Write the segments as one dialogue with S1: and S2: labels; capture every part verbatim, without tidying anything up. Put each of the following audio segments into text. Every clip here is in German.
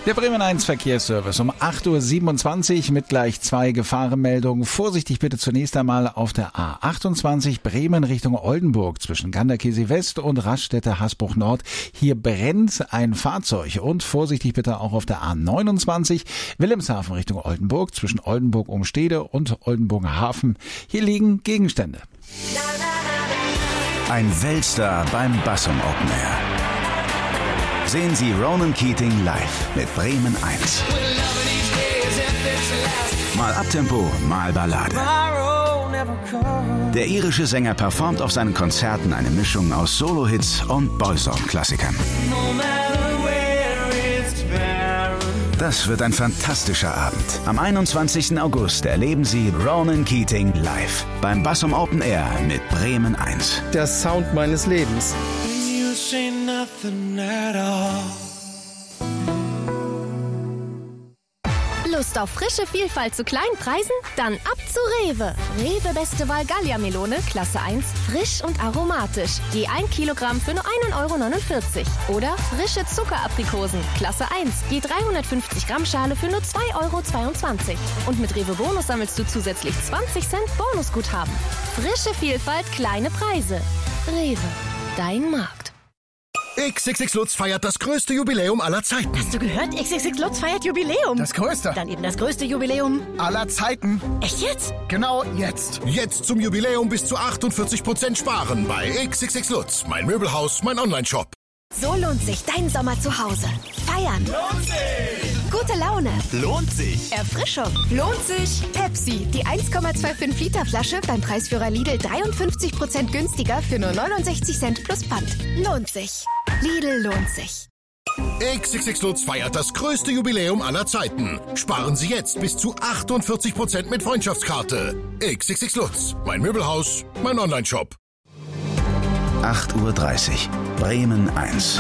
S1: Der Bremen eins Verkehrsservice um acht Uhr siebenundzwanzig mit gleich zwei Gefahrenmeldungen. Vorsichtig bitte zunächst einmal auf der A achtundzwanzig Bremen Richtung Oldenburg zwischen Ganderkesee West und Raststätte Hasbruch Nord. Hier brennt ein Fahrzeug. Und vorsichtig bitte auch auf der A neunundzwanzig Wilhelmshaven Richtung Oldenburg zwischen Oldenburg Umstede und Oldenburger Hafen. Hier liegen Gegenstände.
S2: Ein Weltstar beim Bassum Open Air. Sehen Sie Ronan Keating live mit Bremen eins. Mal Abtempo, mal Ballade. Der irische Sänger performt auf seinen Konzerten eine Mischung aus Solo-Hits und Boysong-Klassikern. Das wird ein fantastischer Abend. Am einundzwanzigsten August erleben Sie Ronan Keating live beim Bassum Open Air mit Bremen eins.
S3: Der Sound meines Lebens.
S4: Lust auf frische Vielfalt zu kleinen Preisen? Dann ab zu Rewe. Rewe Beste Wahl Gallia-Melone, Klasse eins, frisch und aromatisch. Je ein Kilogramm für nur ein Euro neunundvierzig. Oder frische Zuckeraprikosen, Klasse eins, je dreihundertfünfzig Gramm Schale für nur zwei Euro zweiundzwanzig. Und mit Rewe Bonus sammelst du zusätzlich zwanzig Cent Bonusguthaben. Frische Vielfalt, kleine Preise. Rewe, dein Markt.
S5: X X X Lutz feiert das größte Jubiläum aller Zeiten.
S6: Hast du gehört? X X X Lutz feiert Jubiläum.
S5: Das größte.
S6: Dann eben das größte Jubiläum
S5: aller Zeiten.
S6: Echt jetzt?
S5: Genau jetzt. Jetzt zum Jubiläum bis zu achtundvierzig Prozent sparen bei X X X Lutz. Mein Möbelhaus, mein Online-Shop.
S4: So lohnt sich dein Sommer zu Hause. Feiern.
S5: Lohnt sich.
S4: Gute Laune.
S5: Lohnt sich.
S4: Erfrischung. Lohnt sich. Pepsi, die eins Komma fünfundzwanzig Liter Flasche beim Preisführer Lidl dreiundfünfzig Prozent günstiger für nur neunundsechzig Cent plus Pfand. Lohnt sich. Lidl lohnt sich.
S5: X X X Lutz feiert das größte Jubiläum aller Zeiten. Sparen Sie jetzt bis zu achtundvierzig Prozent mit Freundschaftskarte. X X X Lutz. Mein Möbelhaus, mein Online-Shop.
S2: acht Uhr dreißig. Bremen eins.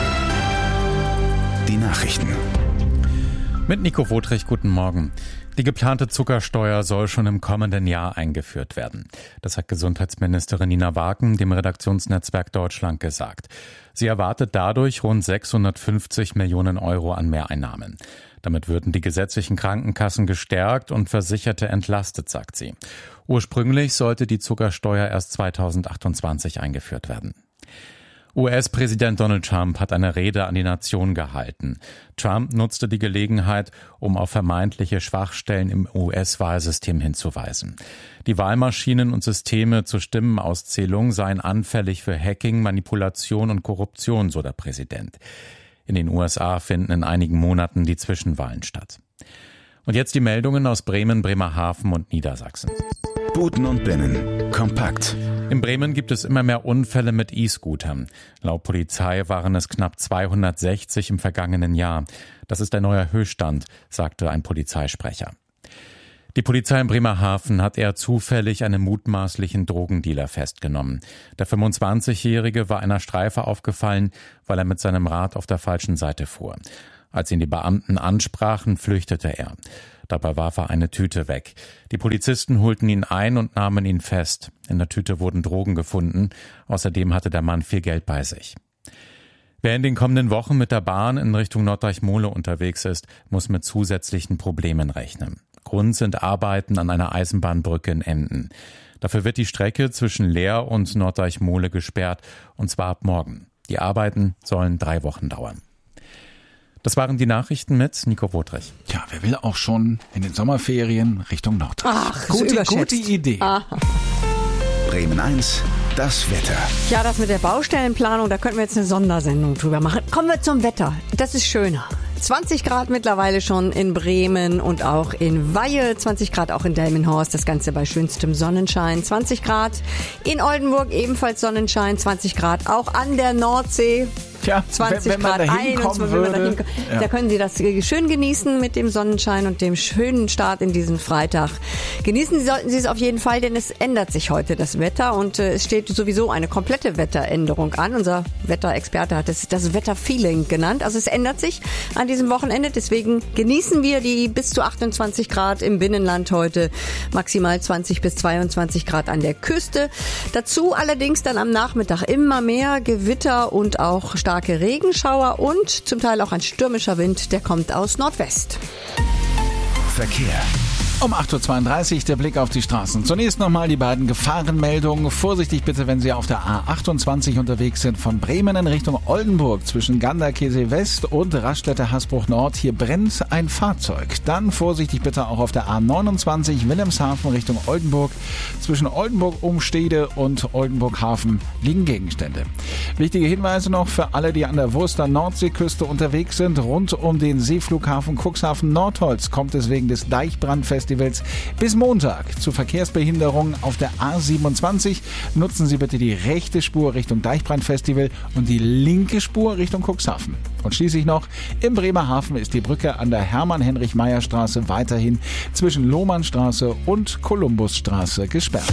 S2: Die Nachrichten.
S7: Mit Nico Wotrich, guten Morgen. Die geplante Zuckersteuer soll schon im kommenden Jahr eingeführt werden. Das hat Gesundheitsministerin Nina Waken dem Redaktionsnetzwerk Deutschland gesagt. Sie erwartet dadurch rund sechshundertfünfzig Millionen Euro an Mehreinnahmen. Damit würden die gesetzlichen Krankenkassen gestärkt und Versicherte entlastet, sagt sie. Ursprünglich sollte die Zuckersteuer erst zweitausendachtundzwanzig eingeführt werden. U S-Präsident Donald Trump hat eine Rede an die Nation gehalten. Trump nutzte die Gelegenheit, um auf vermeintliche Schwachstellen im U S-Wahlsystem hinzuweisen. Die Wahlmaschinen und Systeme zur Stimmenauszählung seien anfällig für Hacking, Manipulation und Korruption, so der Präsident. In den U S A finden in einigen Monaten die Zwischenwahlen statt. Und jetzt die Meldungen aus Bremen, Bremerhaven und Niedersachsen.
S2: Buten und Binnen. Kompakt.
S7: In Bremen gibt es immer mehr Unfälle mit E-Scootern. Laut Polizei waren es knapp zweihundertsechzig im vergangenen Jahr. Das ist ein neuer Höchststand, sagte ein Polizeisprecher. Die Polizei in Bremerhaven hat eher zufällig einen mutmaßlichen Drogendealer festgenommen. Der fünfundzwanzigjährige war einer Streife aufgefallen, weil er mit seinem Rad auf der falschen Seite fuhr. Als ihn die Beamten ansprachen, flüchtete er. Dabei warf er eine Tüte weg. Die Polizisten holten ihn ein und nahmen ihn fest. In der Tüte wurden Drogen gefunden. Außerdem hatte der Mann viel Geld bei sich. Wer in den kommenden Wochen mit der Bahn in Richtung Norddeich-Mole unterwegs ist, muss mit zusätzlichen Problemen rechnen. Grund sind Arbeiten an einer Eisenbahnbrücke in Emden. Dafür wird die Strecke zwischen Leer und Norddeich-Mole gesperrt, und zwar ab morgen. Die Arbeiten sollen drei Wochen dauern. Das waren die Nachrichten mit Nico Wotrich.
S1: Tja, wer will auch schon in den Sommerferien Richtung Norddeich?
S6: Ach,
S1: gute, gute Idee.
S6: Aha.
S2: Bremen eins. Das Wetter.
S6: Ja, das mit der Baustellenplanung, da könnten wir jetzt eine Sondersendung drüber machen. Kommen wir zum Wetter. Das ist schöner. zwanzig Grad mittlerweile schon in Bremen und auch in Weihe, zwanzig Grad auch in Delmenhorst, das Ganze bei schönstem Sonnenschein, zwanzig Grad in Oldenburg, ebenfalls Sonnenschein, zwanzig Grad auch an der Nordsee.
S1: Tja,
S6: zwanzig
S1: wenn, wenn man
S6: Grad
S1: da
S6: ein und
S1: hinkommen
S6: wenn man
S1: würde,
S6: da hinkommt.
S1: ja.
S6: Da können Sie das schön genießen mit dem Sonnenschein und dem schönen Start in diesen Freitag. Genießen Sie, sollten Sie es auf jeden Fall, denn es ändert sich heute das Wetter und äh, es steht sowieso eine komplette Wetteränderung an. Unser Wetterexperte hat es das Wetterfeeling genannt. Also es ändert sich an diesem Wochenende. Deswegen genießen wir die bis zu achtundzwanzig Grad im Binnenland heute. Maximal zwanzig bis zweiundzwanzig Grad an der Küste. Dazu allerdings dann am Nachmittag immer mehr Gewitter und auch starke Regenschauer und zum Teil auch ein stürmischer Wind, der kommt aus Nordwest.
S2: Verkehr.
S1: Um acht Uhr zweiunddreißig der Blick auf die Straßen. Zunächst nochmal die beiden Gefahrenmeldungen. Vorsichtig bitte, wenn Sie auf der A achtundzwanzig unterwegs sind, von Bremen in Richtung Oldenburg zwischen Ganderkesee West und Raststätte-Hasbruch Nord. Hier brennt ein Fahrzeug. Dann vorsichtig bitte auch auf der A neunundzwanzig Wilhelmshaven Richtung Oldenburg. Zwischen Oldenburg-Umstede und Oldenburg-Hafen liegen Gegenstände. Wichtige Hinweise noch für alle, die an der Wurster Nordseeküste unterwegs sind. Rund um den Seeflughafen Cuxhaven Nordholz kommt es wegen des Deichbrandfestivals bis Montag zu Verkehrsbehinderungen auf der A siebenundzwanzig. Nutzen Sie bitte die rechte Spur Richtung Deichbrandfestival und die linke Spur Richtung Cuxhaven. Und schließlich noch, im Bremerhaven ist die Brücke an der Hermann-Heinrich-Meyer-Straße weiterhin zwischen Lohmannstraße und Kolumbusstraße gesperrt.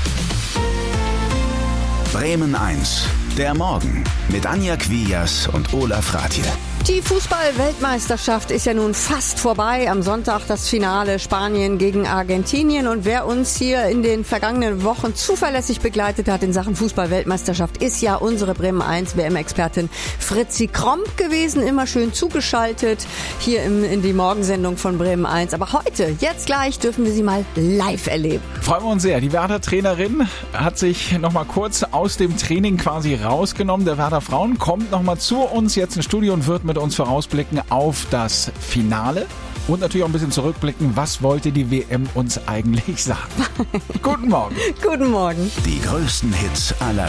S2: Bremen eins. Der Morgen mit Anja Quias und Olaf Rathje.
S6: Die Fußball-Weltmeisterschaft ist ja nun fast vorbei. Am Sonntag das Finale Spanien gegen Argentinien. Und wer uns hier in den vergangenen Wochen zuverlässig begleitet hat in Sachen Fußball-Weltmeisterschaft, ist ja unsere Bremen eins W M-Expertin Fritzi Kromp gewesen. Immer schön zugeschaltet hier im, in die Morgensendung von Bremen eins. Aber heute, jetzt gleich, dürfen wir sie mal live erleben.
S1: Freuen wir uns sehr. Die Werder-Trainerin hat sich noch mal kurz aus dem Training quasi rausgenommen. Der Werder Frauen kommt noch mal zu uns jetzt ins Studio und wird mit uns vorausblicken auf das Finale und natürlich auch ein bisschen zurückblicken, was wollte die W M uns eigentlich sagen. Guten Morgen.
S6: Guten Morgen.
S2: Die größten Hits aller